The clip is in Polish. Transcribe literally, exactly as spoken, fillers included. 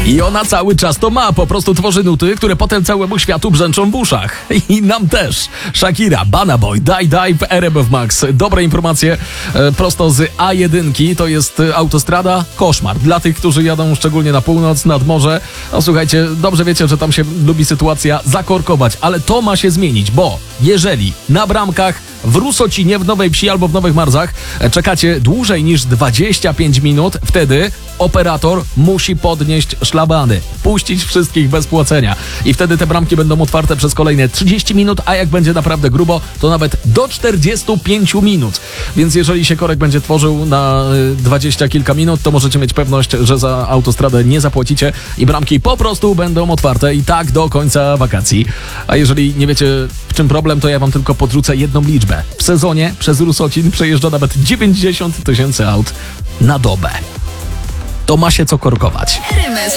I ona cały czas to ma, po prostu tworzy nuty, które potem całemu światu brzęczą w uszach. I nam też. Shakira, Burna Boy, Die Die w R M F Max. Dobre informacje e, prosto z A jeden. To jest e, autostrada, koszmar. Dla tych, którzy jadą szczególnie na północ, nad morze. No słuchajcie, dobrze wiecie, że tam się lubi sytuacja zakorkować, ale to ma się zmienić, bo jeżeli na bramkach w Rusocinie, w Nowej Wsi albo w Nowych Marzach czekacie dłużej niż dwadzieścia pięć minut, wtedy operator musi podnieść szlabany, puścić wszystkich bez płacenia. I wtedy te bramki będą otwarte przez kolejne trzydzieści minut, a jak będzie naprawdę grubo, to nawet do czterdziestu pięciu minut. Więc jeżeli się korek będzie tworzył na dwadzieścia kilka minut, to możecie mieć pewność, że za autostradę nie zapłacicie i bramki po prostu będą otwarte i tak do końca wakacji. A jeżeli nie wiecie, w czym problem, to ja wam tylko podrzucę jedną liczbę. W sezonie przez Rusocin przejeżdża nawet dziewięćdziesiąt tysięcy aut na dobę. To ma się co korkować. R M F